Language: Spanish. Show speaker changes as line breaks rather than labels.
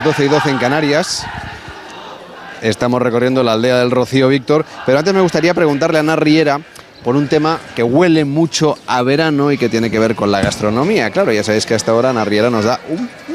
12:12 en Canarias. Estamos recorriendo la aldea del Rocío, Víctor, pero antes me gustaría preguntarle a Ana Riera por un tema que huele mucho a verano y que tiene que ver con la gastronomía. Claro, ya sabéis que a esta hora Ana Riera nos da un